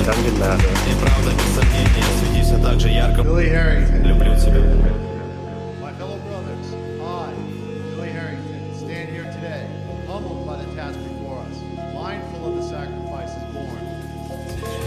Dungeon Matter. Неправда, без сомнения, светись так же ярко. Billy Harrington.